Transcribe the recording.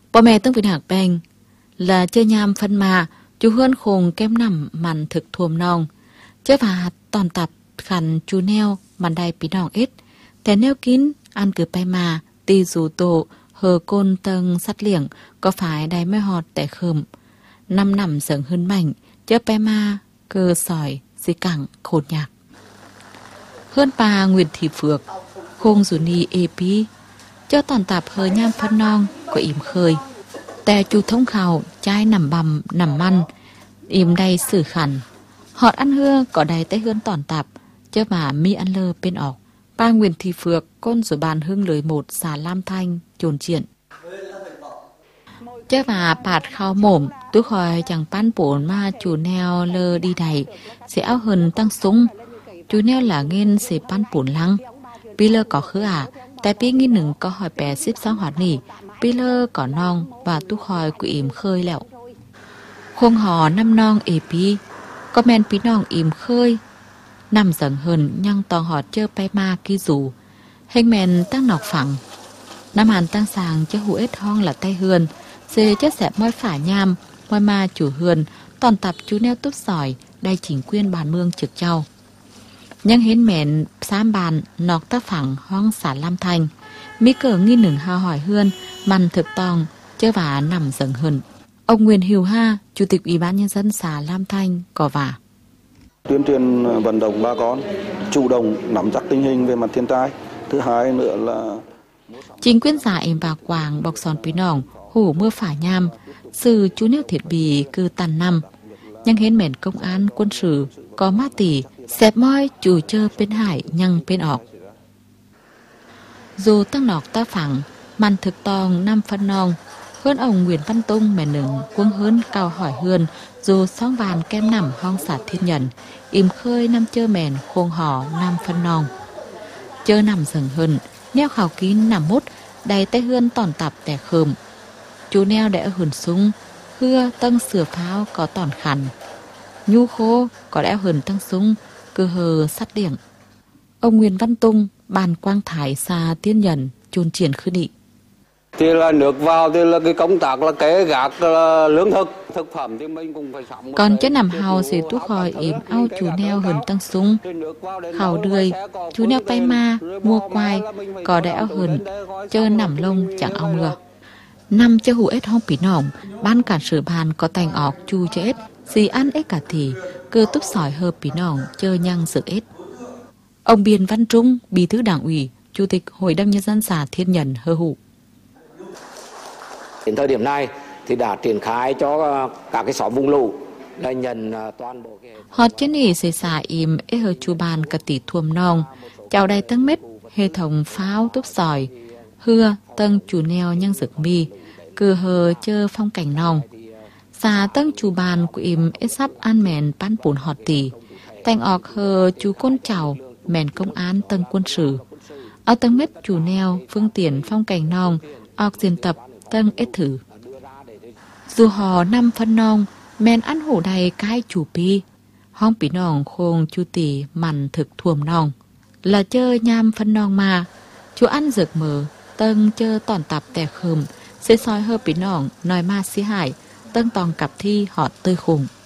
Bố mẹ tương vị hạc bèn là chơi nham phân mà chú hươn khùng kem nằm màn thực thuồm nòng. Chơi và toàn tập khăn chú neo màn đài bí nòng ít. Thế neo kín ăn cứ bay mà tì dù tổ hờ côn tầng sắt liệng có phải đáy mê họt tẻ khơm. Năm nằm sởng hơn mảnh chơi bay mà cơ sỏi dì cẳng khôn nhạc. Hơn bà Nguyễn Thị Phước khung dù ni ê bí cho toàn tạp hờ nham phân nong có im khơi. Tè chú thông khảo chai nằm bằm nằm măn im đầy xử khẩn. Họt ăn hưa có đầy tay hươn toàn tạp chớ mà mi ăn lơ bên ọc. Bà Nguyễn Thị Phước con rồi bàn hương lưới 1 xã Lam Thanh chồn chuyện. Chớ mà bạt khao mồm tú khỏi chẳng bán bổn mà chủ neo lơ đi đầy sẽ áo hần tăng súng. Chú neo là nghiên sẽ bán bổn lăng. Bí lơ có khứ tại bí nghi nừng có hỏi bé xếp sáng hoạt nỉ. Bí lơ có nong và tú khỏi của im khơi lẹo. Khuông hò năm nong ế bí. Có men bí nong im khơi. Nằm dần hơn nhăng tòng họ chơ bay ma kì rủ. Hình men tăng nọc phẳng. Năm hàn tăng sàng cho hủ ết hong là tay hươn. Dê chất xẹp môi phả nham. Môi ma chủ hươn. Toàn tập chú neo túp sỏi. Đây chính quyền bàn mương trực châu. Nhưng hến mẹn xám bàn nọc tác phẳng hoang xã Lam Thanh. Mỹ cờ nghi nừng hao hỏi hươn. Màn thực tòng chơ và nằm dần hơn. Ông Nguyễn Hiếu Ha, Chủ tịch Ủy ban Nhân dân xã Lam Thanh có vả. Tuyên truyền vận động bà con chủ động nắm chắc tình hình về mặt thiên tai. Thứ hai nữa là chính quyền xã em bà Quảng bọc sòn bí nòng hủ mưa phả nham sự chú nêu thiết bị cư tàn năm nhưng hến mẹn công an quân sự có ma tỷ xẹp môi chủ chơ bên hải nhăng bên ọc. Dù tăng nọc ta phẳng màn thực tòng năm phân nong hơn ông Nguyễn Văn Tung mẹ nừng quân hơn cao hỏi hươn dù sóng vàn kem nằm hong xả thiên nhận im khơi năm chơ mèn khuôn hò năm phân nong chơ nằm dần hơn neo khảo kín nằm mút đầy tay hươn toàn tạp tẻ khơm chú neo đã hườn súng hưa tân sửa pháo có toàn khẩn nhu khô có đã hườn tăng súng cơ hờ sắt điển. Ông Nguyễn Văn Tung bàn quang thải xa tiên nhận chôn triển khư nị. Thì là nước vào thì là cái công tác là kế gác là lương thực phẩm thì mình cũng phải sống. Còn chứ nằm hào thì tú khỏi yếm ao chú neo hờn tăng súng. Hào đươi, chú neo bay ma, mua quai, có đẻ ao hờn, chơ nằm lông chẳng ao mưa. Năm chơ hủ ết hông bí nỏng, ban cản sử bàn có tành ọc chu chơ ết, gì ăn ết cả thì, cơ túc sỏi hợp bí nỏng chơ nhăng sự ết. Ông Biên Văn Trung, Bí thư Đảng ủy, Chủ tịch Hội đồng Nhân dân xã Thiên Nhân hơ hụ. Đến thời điểm này thì đã triển khai cho các cái xóm vùng lũ là nhận toàn bộ cái họ trên này sẽ xả im ế hơ chu bàn cả tỷ thuồm nong chào đầy tăng mết hệ thống pháo túc sỏi hưa tân chủ neo nhăng rực mi cừ hờ chơ phong cảnh nong xả tân chủ bàn của im ế sắp ăn mèn bán bùn họ tỷ thành ọc hờ chú côn chào mèn công án tân quân sự ở tăng mết chủ neo phương tiện phong cảnh nong ọc diễn tập tân ế thử. Dù họ năm phân nong, men ăn hổ đầy cái chủ pi, hong bí nong khôn chu tỷ mặn thực thuồm nong. Là chơi nham phân nong mà, chú ăn rực mở, tân chơ toàn tạp tè khơm, sẽ soi hơ bí nong, nói ma xí hải, tân tòng cặp thi họ tươi khủng.